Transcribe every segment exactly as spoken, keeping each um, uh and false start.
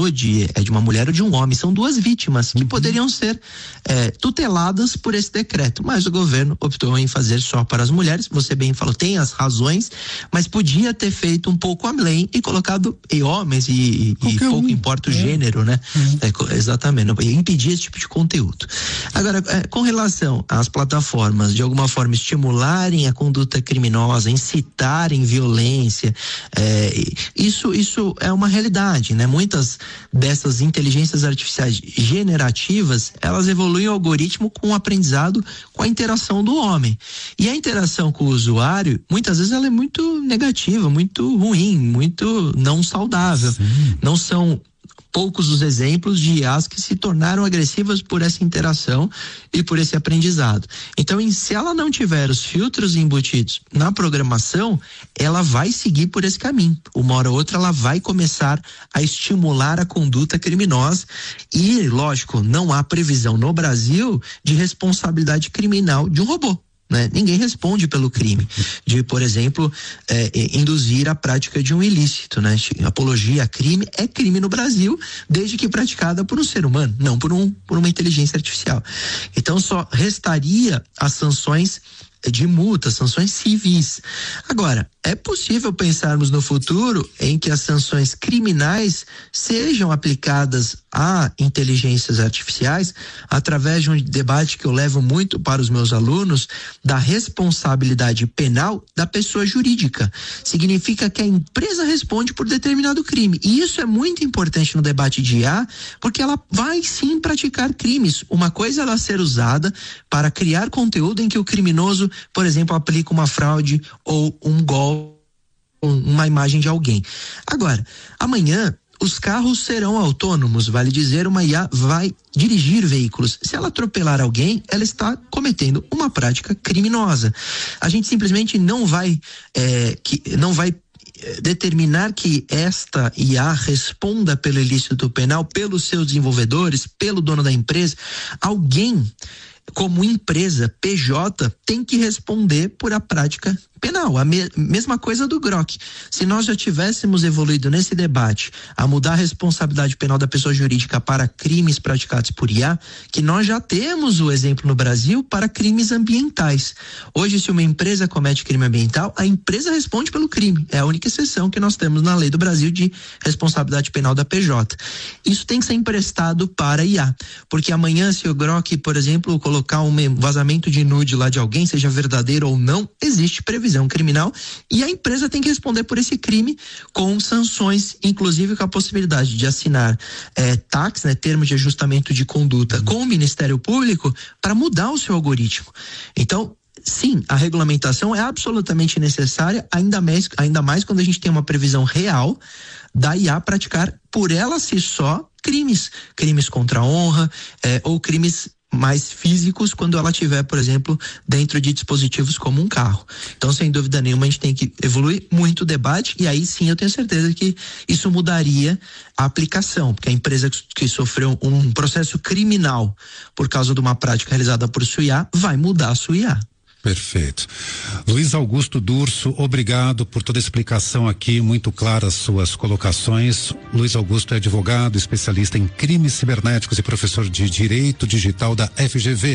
saúde, é de uma mulher ou de um homem, são duas vítimas que poderiam ser é, tuteladas por esse decreto, mas o governo optou em fazer só para as mulheres. Você bem falou, tem as razões, mas podia ter feito um pouco além e colocado e homens e, e pouco um. importa o é. gênero, né? É. É, exatamente, não, impedir esse tipo de conteúdo. Agora, é, com relação às plataformas de alguma forma estimularem a conduta criminosa, incitarem violência, é, isso, isso é uma realidade, né? Muitas dessas inteligências artificiais generativas, elas evoluem o algoritmo com o aprendizado, com a interação do homem. E a interação com o usuário, muitas vezes ela é muito negativa, muito ruim, muito não saudável. Sim. Não são poucos os exemplos de I As que se tornaram agressivas por essa interação e por esse aprendizado. Então, em, se ela não tiver os filtros embutidos na programação, ela vai seguir por esse caminho. Uma hora ou outra ela vai começar a estimular a conduta criminosa e, lógico, não há previsão no Brasil de responsabilidade criminal de um robô. Né? Ninguém responde pelo crime de, por exemplo, eh, induzir a prática de um ilícito, né? Apologia a crime é crime no Brasil, desde que praticada por um ser humano, não por um, por uma inteligência artificial. Então só restaria as sanções de multa, sanções civis. Agora, é possível pensarmos no futuro em que as sanções criminais sejam aplicadas a inteligências artificiais através de um debate que eu levo muito para os meus alunos da responsabilidade penal da pessoa jurídica. Significa que a empresa responde por determinado crime. E isso é muito importante no debate de I A, porque ela vai sim praticar crimes. Uma coisa é ela ser usada para criar conteúdo em que o criminoso, por exemplo, aplica uma fraude ou um golpe, uma imagem de alguém. Agora, amanhã os carros serão autônomos, vale dizer, uma I A vai dirigir veículos. Se ela atropelar alguém, ela está cometendo uma prática criminosa. A gente simplesmente não vai, é, que, não vai determinar que esta I A responda pelo ilícito penal, pelos seus desenvolvedores, pelo dono da empresa. Alguém, como empresa P J, tem que responder por a prática penal. A me, mesma coisa do Grok. Se nós já tivéssemos evoluído nesse debate a mudar a responsabilidade penal da pessoa jurídica para crimes praticados por I A, que nós já temos o exemplo no Brasil para crimes ambientais. Hoje, se uma empresa comete crime ambiental, a empresa responde pelo crime. É a única exceção que nós temos na lei do Brasil de responsabilidade penal da P J. Isso tem que ser emprestado para I A, porque amanhã, se o Grok, por exemplo, colocar um vazamento de nude lá de alguém, seja verdadeiro ou não, existe previsão criminal e a empresa tem que responder por esse crime com sanções, inclusive com a possibilidade de assinar eh, T A Cs, né, termos de ajustamento de conduta, com o Ministério Público para mudar o seu algoritmo. Então, sim, a regulamentação é absolutamente necessária, ainda mais, ainda mais quando a gente tem uma previsão real da I A praticar por ela si só crimes, crimes contra a honra eh, ou crimes mais físicos quando ela tiver, por exemplo, dentro de dispositivos como um carro. Então, sem dúvida nenhuma, a gente tem que evoluir muito o debate e aí sim eu tenho certeza que isso mudaria a aplicação, porque a empresa que sofreu um processo criminal por causa de uma prática realizada por sua I A vai mudar a sua I A. Perfeito. Luiz Augusto Durso, obrigado por toda a explicação aqui, muito claras suas colocações. Luiz Augusto é advogado, especialista em crimes cibernéticos e professor de Direito Digital da F G V.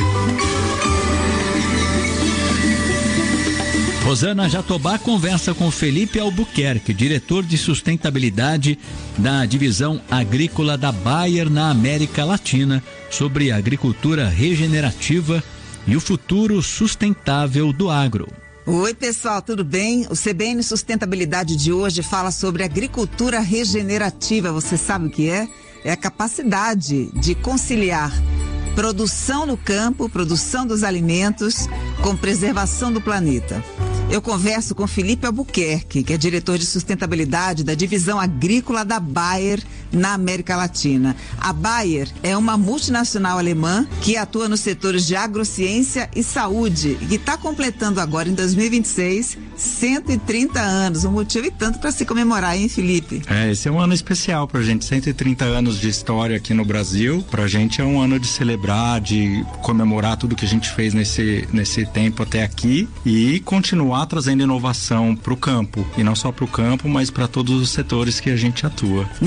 Rosana Jatobá conversa com Felipe Albuquerque, diretor de sustentabilidade da divisão agrícola da Bayer na América Latina, sobre agricultura regenerativa e o futuro sustentável do agro. Oi, pessoal, tudo bem? O C B N Sustentabilidade de hoje fala sobre agricultura regenerativa. Você sabe o que é? É a capacidade de conciliar produção no campo, produção dos alimentos, com preservação do planeta. Eu converso com Felipe Albuquerque, que é diretor de sustentabilidade da divisão agrícola da Bayer na América Latina. A Bayer é uma multinacional alemã que atua nos setores de agrociência e saúde e que está completando agora, em dois mil e vinte e seis, cento e trinta anos. Um motivo e tanto para se comemorar, hein, Felipe? É, esse é um ano especial pra gente, cento e trinta anos de história aqui no Brasil. Pra gente é um ano de celebrar, de comemorar tudo que a gente fez nesse, nesse tempo até aqui e continuar trazendo inovação pro campo. E não só pro campo, mas para todos os setores que a gente atua. Nesse tempo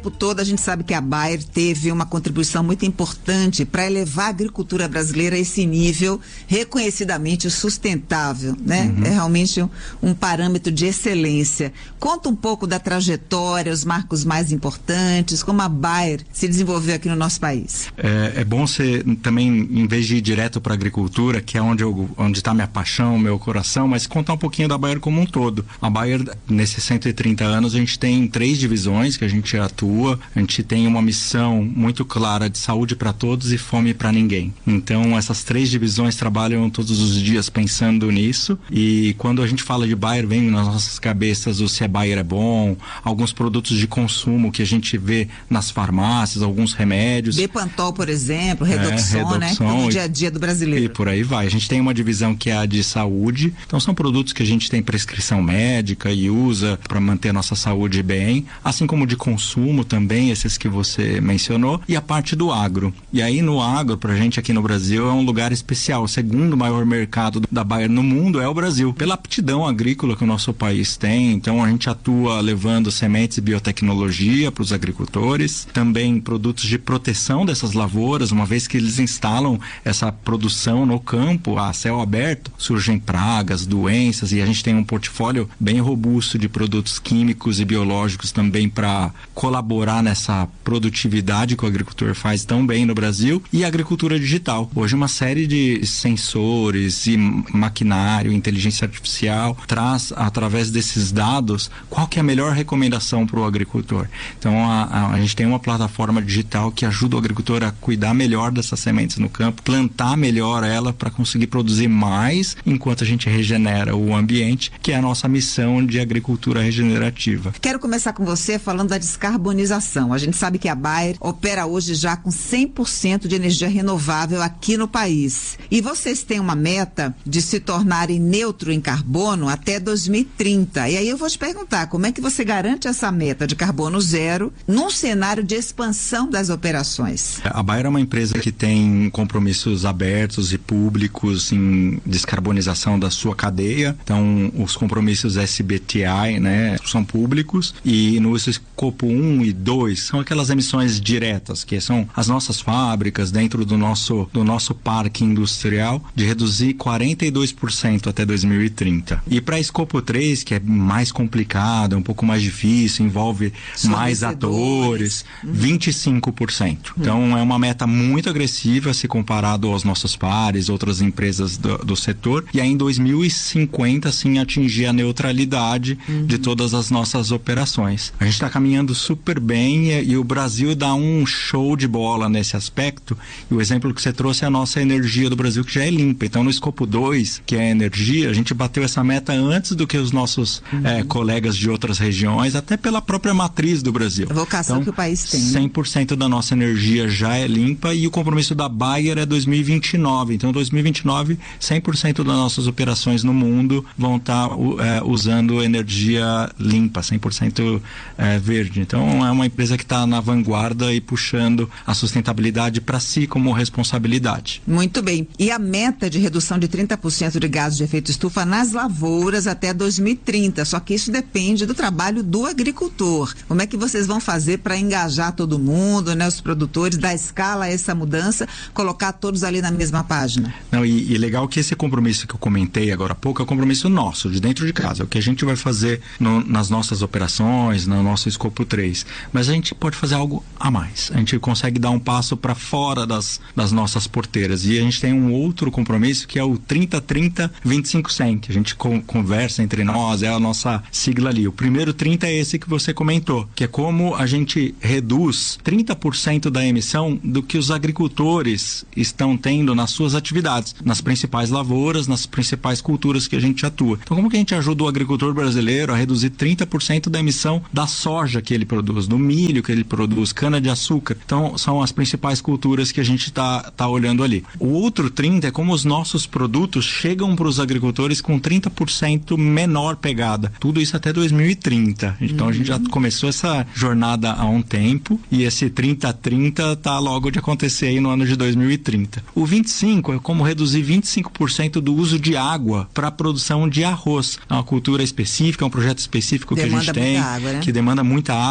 tempo todo a gente sabe que a Bayer teve uma contribuição muito importante para elevar a agricultura brasileira a esse nível reconhecidamente sustentável, né? Uhum. É realmente um, um parâmetro de excelência. Conta um pouco da trajetória, os marcos mais importantes, como a Bayer se desenvolveu aqui no nosso país. É, é bom você também, em vez de ir direto para a agricultura, que é onde eu, onde está minha paixão, meu coração, mas contar um pouquinho da Bayer como um todo. A Bayer, nesses cento e trinta anos, a gente tem três divisões que a gente atua. A gente tem uma missão muito clara de saúde para todos e fome para ninguém. Então, essas três divisões trabalham todos os dias pensando nisso. E quando a gente fala de Bayer, vem nas nossas cabeças o se é Bayer é bom, alguns produtos de consumo que a gente vê nas farmácias, alguns remédios. Bepantol, por exemplo, Redoxon, é, Redoxon, né? Que tá no dia a dia do brasileiro. E por aí vai. A gente tem uma divisão que é a de saúde. Então, são produtos que a gente tem prescrição médica e usa para manter a nossa saúde bem, assim como de consumo também, esses que você mencionou, e a parte do agro. E aí no agro, pra gente aqui no Brasil, é um lugar especial. O segundo maior mercado da Bayer no mundo é o Brasil, pela aptidão agrícola que o nosso país tem. Então a gente atua levando sementes e biotecnologia para os agricultores, também produtos de proteção dessas lavouras, uma vez que eles instalam essa produção no campo, a céu aberto, surgem pragas, doenças, e a gente tem um portfólio bem robusto de produtos químicos e biológicos também para colaborar nessa produtividade que o agricultor faz tão bem no Brasil. E a agricultura digital. Hoje uma série de sensores e maquinário, inteligência artificial, traz através desses dados qual que é a melhor recomendação para o agricultor. Então a, a, a gente tem uma plataforma digital que ajuda o agricultor a cuidar melhor dessas sementes no campo, plantar melhor ela para conseguir produzir mais enquanto a gente regenera o ambiente, que é a nossa missão de agricultura regenerativa. Quero começar com você falando da descarbonização. A gente sabe que a Bayer opera hoje já com cem por cento de energia renovável aqui no país. E vocês têm uma meta de se tornarem neutro em carbono até dois mil e trinta. E aí eu vou te perguntar, como é que você garante essa meta de carbono zero num cenário de expansão das operações? A Bayer é uma empresa que tem compromissos abertos e públicos em descarbonização da sua cadeia. Então, os compromissos S B T I, né, são públicos, e no escopo um e dois são aquelas emissões diretas, que são as nossas fábricas dentro do nosso, do nosso parque industrial, de reduzir quarenta e dois por cento até dois mil e trinta. E para escopo três, que é mais complicado, é um pouco mais difícil, envolve mais atores, uhum. vinte e cinco por cento. Uhum. Então é uma meta muito agressiva se comparado aos nossos pares, outras empresas do, do setor, e aí em dois mil e cinquenta sim atingir a neutralidade uhum. de todas as nossas operações. A gente está caminhando super bem e, e o Brasil dá um show de bola nesse aspecto, e o exemplo que você trouxe é a nossa energia do Brasil, que já é limpa. Então no escopo dois, que é a energia, a gente bateu essa meta antes do que os nossos uhum. é, colegas de outras regiões, até pela própria matriz do Brasil. A vocação então, que o país tem. cem por cento da nossa energia já é limpa, e o compromisso da Bayer é dois mil e vinte e nove. Então dois mil e vinte e nove, cem por cento das nossas operações no mundo vão estar é, usando energia limpa, cem por cento é, verde. Então é uma empresa que está na vanguarda e puxando a sustentabilidade para si como responsabilidade. Muito bem. E a meta de redução de trinta por cento de gases de efeito estufa nas lavouras até dois mil e trinta. Só que isso depende do trabalho do agricultor. Como é que vocês vão fazer para engajar todo mundo, né, os produtores, dar escala a essa mudança, colocar todos ali na mesma página? Não, e, e legal que esse compromisso que eu comentei agora há pouco é um compromisso nosso, de dentro de casa. É o que a gente vai fazer no, nas nossas operações, no nosso escopo três. Mas a gente pode fazer algo a mais. A gente consegue dar um passo para fora das, das nossas porteiras. E a gente tem um outro compromisso que é o trinta trinta vinte e cinco cem, que a gente co- conversa entre nós, é a nossa sigla ali. O primeiro trinta é esse que você comentou, que é como a gente reduz trinta por cento da emissão do que os agricultores estão tendo nas suas atividades, nas principais lavouras, nas principais culturas que a gente atua. Então, como que a gente ajuda o agricultor brasileiro a reduzir trinta por cento da emissão da soja que ele produz, do milho que ele produz, cana-de-açúcar? Então, são as principais culturas que a gente está tá olhando ali. O outro trinta é como os nossos produtos chegam para os agricultores com trinta por cento menor pegada. Tudo isso até dois mil e trinta. Então, uhum. a gente já começou essa jornada há um tempo, e esse trinta trinta está logo de acontecer aí no ano de dois mil e trinta. O vinte e cinco é como reduzir vinte e cinco por cento do uso de água para a produção de arroz. É uma cultura específica, é um projeto específico demanda que a gente tem, água, né? que demanda muita água, principalmente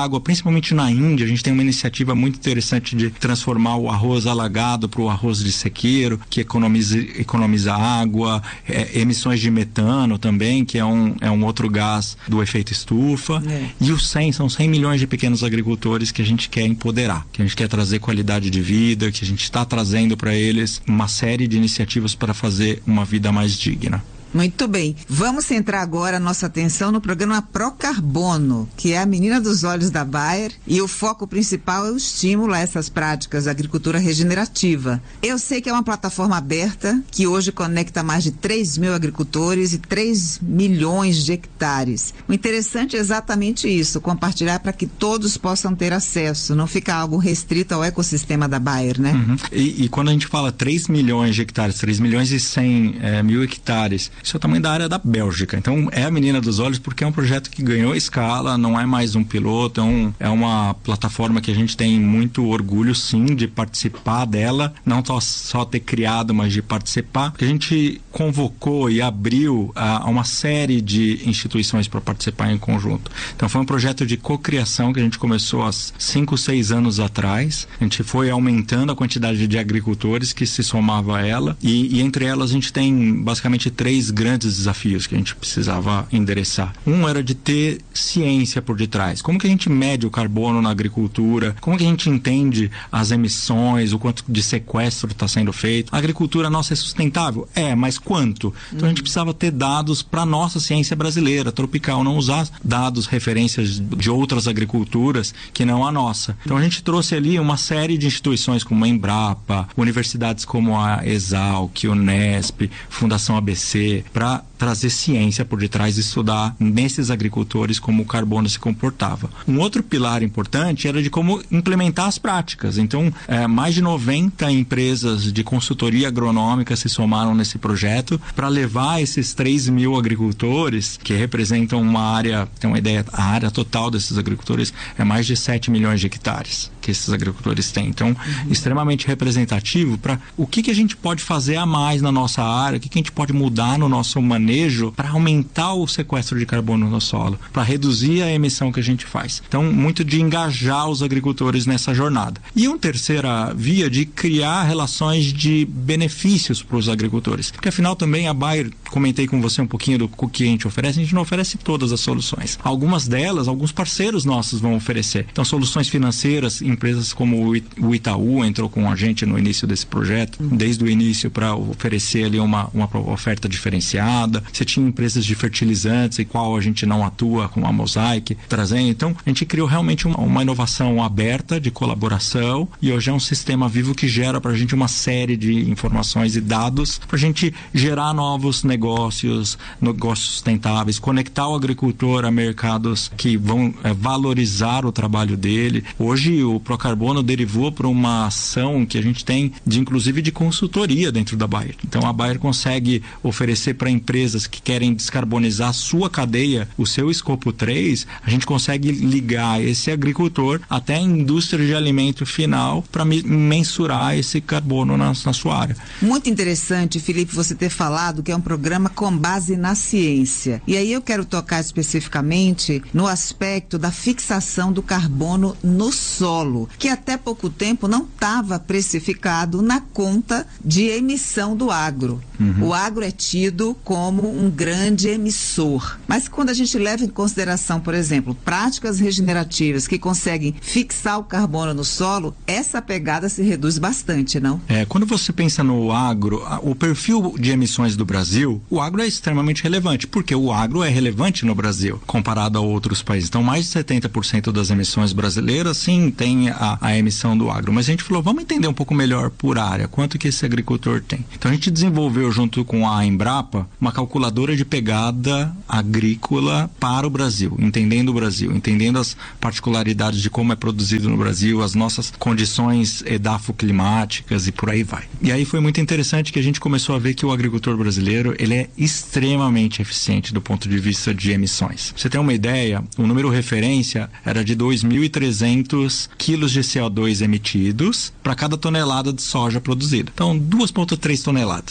principalmente na Índia, a gente tem uma iniciativa muito interessante de transformar o arroz alagado para o arroz de sequeiro, que economiza, economiza água, é, emissões de metano também, que é um, é um outro gás do efeito estufa. É. E os cem, são cem milhões de pequenos agricultores que a gente quer empoderar, que a gente quer trazer qualidade de vida, que a gente está trazendo para eles uma série de iniciativas para fazer uma vida mais digna. Muito bem. Vamos centrar agora a nossa atenção no programa Procarbono, que é a menina dos olhos da Bayer, e o foco principal é o estímulo a essas práticas da agricultura regenerativa. Eu sei que é uma plataforma aberta que hoje conecta mais de três mil agricultores e três milhões de hectares. O interessante é exatamente isso, compartilhar para que todos possam ter acesso, não ficar algo restrito ao ecossistema da Bayer, né? Uhum. E, e quando a gente fala três milhões de hectares, três milhões e cem é, mil hectares, isso é o tamanho da área da Bélgica. Então é a menina dos olhos porque é um projeto que ganhou escala, não é mais um piloto, é, um, é uma plataforma que a gente tem muito orgulho sim de participar dela, não só, só ter criado, mas de participar, porque a gente convocou e abriu a, a uma série de instituições para participar em conjunto. Então foi um projeto de cocriação que a gente começou há cinco, seis anos atrás. A gente foi aumentando a quantidade de agricultores que se somava a ela e, e entre elas a gente tem basicamente três grandes desafios que a gente precisava endereçar. Um era de ter ciência por detrás. Como que a gente mede o carbono na agricultura? Como que a gente entende as emissões, o quanto de sequestro está sendo feito? A agricultura nossa é sustentável? É, mas quanto? Então a gente precisava ter dados para a nossa ciência brasileira, tropical, não usar dados, referências de outras agriculturas que não a nossa. Então a gente trouxe ali uma série de instituições como a Embrapa, universidades como a Exalc, Unesp, Fundação A B C, para trazer ciência por detrás e estudar nesses agricultores como o carbono se comportava. Um outro pilar importante era de como implementar as práticas. Então, é, mais de noventa empresas de consultoria agronômica se somaram nesse projeto para levar esses três mil agricultores, que representam uma área, tem uma ideia, a área total desses agricultores é mais de sete milhões de hectares que esses agricultores têm. Então, uhum. extremamente representativo para o que, que a gente pode fazer a mais na nossa área, o que, que a gente pode mudar no nosso manejo para aumentar o sequestro de carbono no solo, para reduzir a emissão que a gente faz. Então, muito de engajar os agricultores nessa jornada. E uma terceira via de criar relações de benefícios para os agricultores. Porque afinal também a Bayer, comentei com você um pouquinho do que a gente oferece, a gente não oferece todas as soluções. Algumas delas, alguns parceiros nossos vão oferecer. Então, soluções financeiras, empresas como o Itaú entrou com a gente no início desse projeto, desde o início para oferecer ali uma, uma oferta diferenciada. Você tinha empresas de fertilizantes, em qual a gente não atua, como a Mosaic, trazendo. Então, a gente criou realmente uma, uma inovação aberta de colaboração e hoje é um sistema vivo que gera para a gente uma série de informações e dados para a gente gerar novos negócios, negócios sustentáveis, conectar o agricultor a mercados que vão é, valorizar o trabalho dele. Hoje o Procarbono derivou para uma ação que a gente tem de inclusive de consultoria dentro da Bayer. Então a Bayer consegue oferecer para empresas que querem descarbonizar a sua cadeia, o seu escopo três, a gente consegue ligar esse agricultor até a indústria de alimento final para mensurar esse carbono na, na sua área. Muito interessante, Felipe, você ter falado que é um programa com base na ciência. E aí eu quero tocar especificamente no aspecto da fixação do carbono no solo, que até pouco tempo não estava precificado na conta de emissão do agro. Uhum. O agro é tido como um grande emissor. Mas quando a gente leva em consideração, por exemplo, práticas regenerativas que conseguem fixar o carbono no solo, essa pegada se reduz bastante, não? É, quando você pensa no agro, o perfil de emissões do Brasil, o agro é extremamente relevante, porque o agro é relevante no Brasil, comparado a outros países. Então, mais de setenta por cento das emissões brasileiras, sim, tem a, a emissão do agro. Mas a gente falou, vamos entender um pouco melhor por área, quanto que esse agricultor tem. Então, a gente desenvolveu, junto com a Embrapa, uma calculadora de pegada agrícola para o Brasil, entendendo o Brasil, entendendo as particularidades de como é produzido no Brasil, as nossas condições edafoclimáticas e por aí vai. E aí foi muito interessante que a gente começou a ver que o agricultor brasileiro, ele é extremamente eficiente do ponto de vista de emissões. Pra você ter uma ideia, o número referência era de dois mil e trezentos quilos de C O dois emitidos para cada tonelada de soja produzida. Então, duas vírgula três toneladas de C O dois.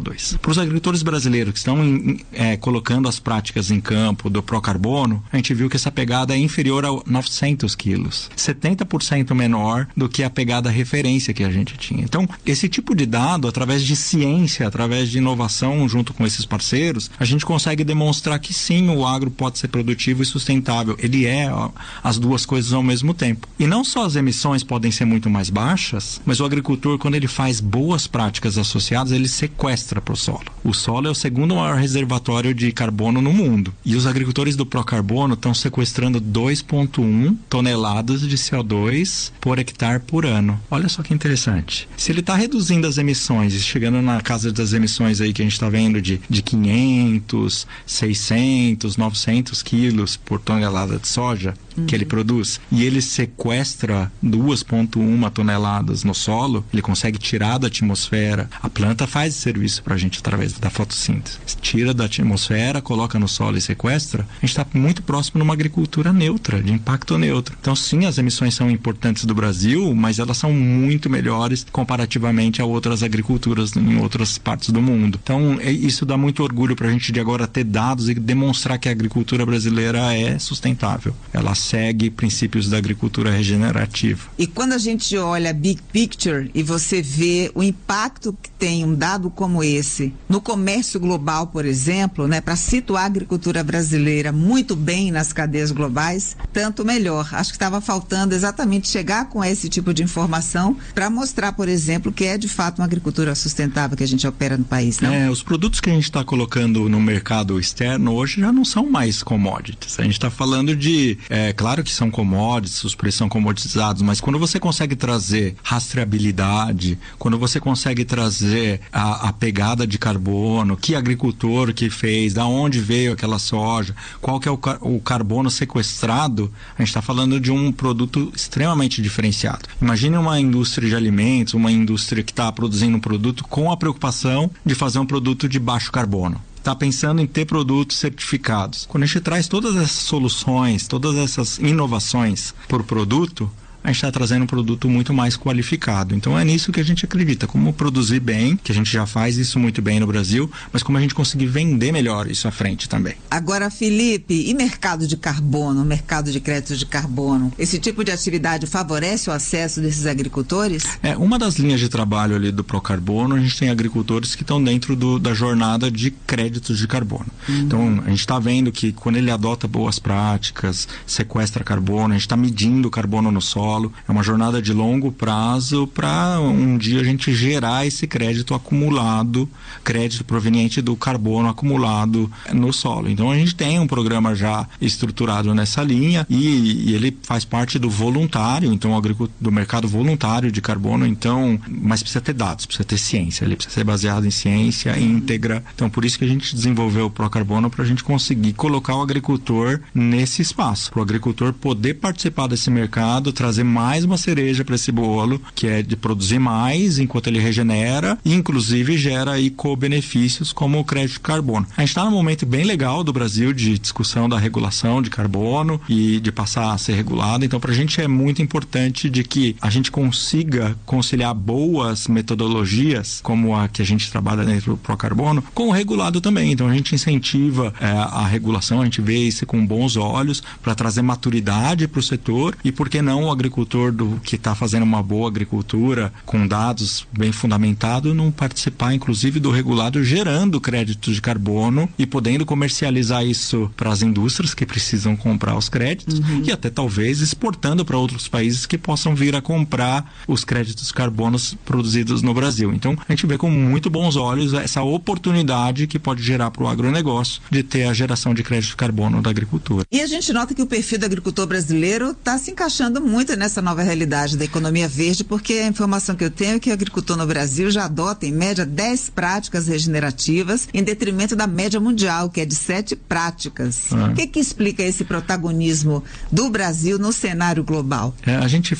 dois. Para os agricultores brasileiros que estão em, é, colocando as práticas em campo do Procarbono, a gente viu que essa pegada é inferior a novecentos quilos, setenta por cento menor do que a pegada referência que a gente tinha. Então, esse tipo de dado, através de ciência, através de inovação junto com esses parceiros, a gente consegue demonstrar que sim, o agro pode ser produtivo e sustentável. Ele é ó, as duas coisas ao mesmo tempo. E não só as emissões podem ser muito mais baixas, mas o agricultor, quando ele faz boas práticas associadas, ele sequestra para o solo. O solo é o segundo maior reservatório de carbono no mundo. E os agricultores do Procarbono estão sequestrando dois vírgula um toneladas de C O dois por hectare por ano. Olha só que interessante. Se ele está reduzindo as emissões e chegando na casa das emissões aí que a gente está vendo de, de quinhentos, seiscentos, novecentos quilos por tonelada de soja, uhum, que ele produz, e ele sequestra duas vírgula um toneladas no solo, ele consegue tirar da atmosfera. A planta faz esse serviço para a gente através da fotossíntese. Tira da atmosfera, coloca no solo e sequestra. A gente está muito próximo de uma agricultura neutra, de impacto neutro. Então, sim, as emissões são importantes do Brasil, mas elas são muito melhores comparativamente a outras agriculturas em outras partes do mundo. Então, isso dá muito orgulho para a gente de agora ter dados e demonstrar que a agricultura brasileira é sustentável. Ela segue princípios da agricultura regenerativa. E quando a gente olha a big picture e você vê o impacto que tem um dado como esse no comércio global, por exemplo, né, para situar a agricultura brasileira muito bem nas cadeias globais, tanto melhor. Acho que estava faltando exatamente chegar com esse tipo de informação para mostrar, por exemplo, que é de fato uma agricultura sustentável que a gente opera no país, não? É, os produtos que a gente está colocando no mercado externo hoje já não são mais commodities. A gente está falando de, é claro que são commodities, os preços são comoditizados, mas quando você consegue trazer rastreabilidade, quando você consegue trazer a, a pegada de carbono, que agricultor que fez, da onde veio aquela soja, qual que é o, car o carbono sequestrado, a gente está falando de um produto extremamente diferenciado. Imagine uma indústria de alimentos, uma indústria que está produzindo um produto com a preocupação de fazer um produto de baixo carbono. Está pensando em ter produtos certificados. Quando a gente traz todas essas soluções, todas essas inovações por produto, a gente está trazendo um produto muito mais qualificado. Então é nisso que a gente acredita, como produzir bem, que a gente já faz isso muito bem no Brasil, mas como a gente conseguir vender melhor isso à frente também. Agora, Felipe, e mercado de carbono, mercado de créditos de carbono? Esse tipo de atividade favorece o acesso desses agricultores? É, uma das linhas de trabalho ali do Procarbono, a gente tem agricultores que estão dentro do, da jornada de créditos de carbono. Uhum. Então, a gente está vendo que quando ele adota boas práticas, sequestra carbono, a gente está medindo o carbono no solo. É uma jornada de longo prazo para um dia a gente gerar esse crédito acumulado, crédito proveniente do carbono acumulado no solo. Então a gente tem um programa já estruturado nessa linha e, e ele faz parte do voluntário, então do mercado voluntário de carbono, então, mas precisa ter dados, precisa ter ciência, ele precisa ser baseado em ciência íntegra. Então por isso que a gente desenvolveu o Procarbono, para a gente conseguir colocar o agricultor nesse espaço, para o agricultor poder participar desse mercado, trazer mais uma cereja para esse bolo, que é de produzir mais enquanto ele regenera e inclusive gera aí co-benefícios como o crédito de carbono. A gente está num momento bem legal do Brasil de discussão da regulação de carbono e de passar a ser regulado, então para a gente é muito importante de que a gente consiga conciliar boas metodologias como a que a gente trabalha dentro do Procarbono com o regulado também. Então a gente incentiva é, a regulação, a gente vê isso com bons olhos para trazer maturidade para o setor e por que não o agricultor do, que está fazendo uma boa agricultura com dados bem fundamentados não participar inclusive do regulado gerando créditos de carbono e podendo comercializar isso para as indústrias que precisam comprar os créditos, uhum, e até talvez exportando para outros países que possam vir a comprar os créditos de carbono produzidos no Brasil. Então a gente vê com muito bons olhos essa oportunidade que pode gerar para o agronegócio de ter a geração de crédito de carbono da agricultura. E a gente nota que o perfil do agricultor brasileiro está se encaixando muito nessa nova realidade da economia verde, porque a informação que eu tenho é que o agricultor no Brasil já adota, em média, dez práticas regenerativas, em detrimento da média mundial, que é de sete práticas. Ah. O que que explica esse protagonismo do Brasil no cenário global? É, a gente